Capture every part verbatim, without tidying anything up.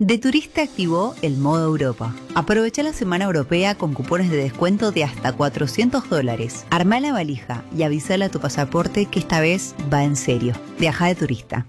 De Turista activó el modo Europa. Aprovecha la semana europea con cupones de descuento de hasta cuatrocientos dólares. Armá la valija y avísale a tu pasaporte que esta vez va en serio. Viaja de turista.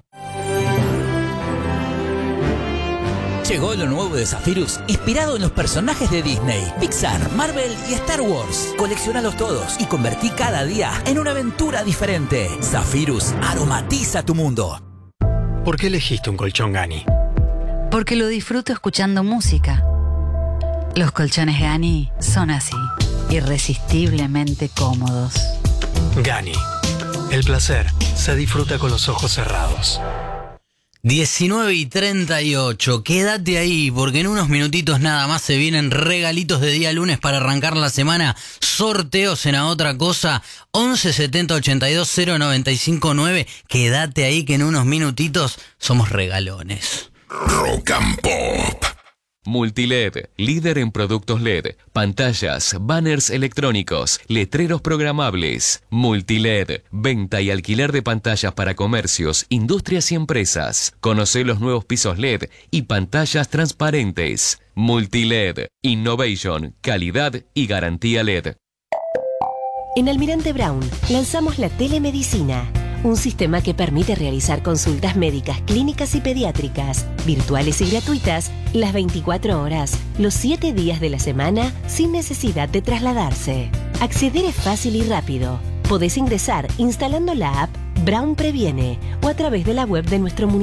Llegó lo nuevo de Zephyrus, inspirado en los personajes de Disney, Pixar, Marvel y Star Wars. Coleccionalos todos y convertí cada día en una aventura diferente. Zephyrus aromatiza tu mundo. ¿Por qué elegiste un colchón Gani? Porque lo disfruto escuchando música. Los colchones Gani son así, irresistiblemente cómodos. Gani, el placer se disfruta con los ojos cerrados. diecinueve y treinta y ocho, quédate ahí porque en unos minutitos nada más se vienen regalitos de día lunes para arrancar la semana, sorteos en A Otra Cosa, once setenta ochenta y dos cero noventa y cinco nueve, quédate ahí que en unos minutitos somos regalones. Rock and Pop. Multiled, líder en productos L E D, pantallas, banners electrónicos, letreros programables. Multiled, venta y alquiler de pantallas para comercios, industrias y empresas. Conoce los nuevos pisos L E D y pantallas transparentes. Multiled, innovation, calidad y garantía L E D. En Almirante Brown lanzamos la telemedicina, un sistema que permite realizar consultas médicas, clínicas y pediátricas, virtuales y gratuitas, las veinticuatro horas, los siete días de la semana, sin necesidad de trasladarse. Acceder es fácil y rápido. Podés ingresar instalando la app Brown Previene o a través de la web de nuestro municipio.